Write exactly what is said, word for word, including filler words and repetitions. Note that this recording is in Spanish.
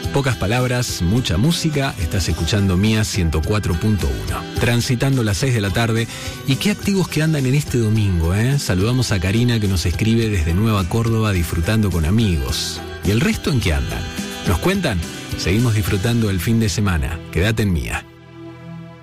Pocas palabras, mucha música. Estás escuchando Mía ciento cuatro punto uno. Transitando las seis de la tarde. Y qué activos que andan en este domingo, ¿eh? Saludamos a Karina, que nos escribe desde Nueva Córdoba, disfrutando con amigos. ¿Y el resto en qué andan? ¿Nos cuentan? Seguimos disfrutando el fin de semana. Quédate en Mía.